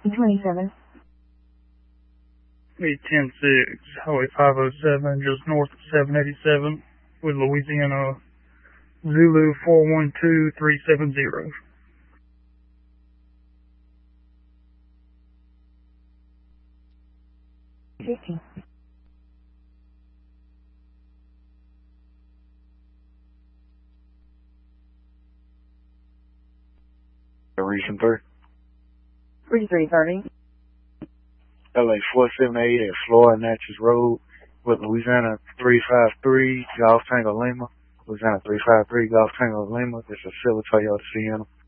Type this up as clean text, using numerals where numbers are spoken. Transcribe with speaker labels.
Speaker 1: 27.
Speaker 2: 810-6, Highway 507, just north of 787, with Louisiana Zulu 412370.
Speaker 3: Region 3.
Speaker 1: 3330.
Speaker 3: LA 478 at Florida Natchez Road with Louisiana 353 Golf Tango Lima. Louisiana 353 Golf Tango Lima. It's a silver Toyota Sienna.